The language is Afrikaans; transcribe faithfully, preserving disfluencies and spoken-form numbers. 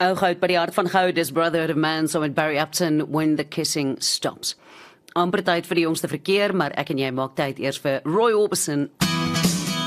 Ou goud by die hart van goud is Brotherhood of Man saam met Barry Upton, When the Kissing Stops. Amper tyd vir die jongste verkeer, maar ek en jy maak tyd eers vir Roy Orbison